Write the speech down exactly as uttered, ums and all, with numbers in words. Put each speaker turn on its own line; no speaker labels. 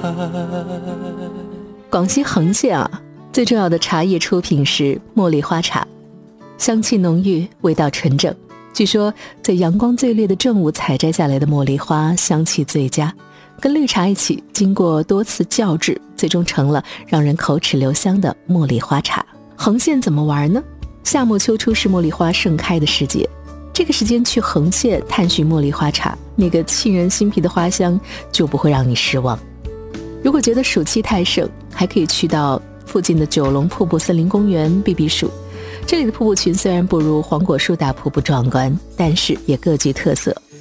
广西横县啊，最重要的茶叶出品是茉莉花茶，香气浓郁，味道纯正。据说在阳光最烈的正午采摘下来的茉莉花香气最佳，跟绿茶一起经过多次校制，最终成了让人口齿留香的茉莉花茶。横县怎么玩呢？夏末秋初是茉莉花盛开的时节，这个时间去横县探寻茉莉花茶，那个沁人心脾的花香就不会让你失望。如果觉得暑气太盛，还可以去到附近的九龙瀑布森林公园避避暑。这里的瀑布群虽然不如黄果树大瀑布壮观，但是也各具特色，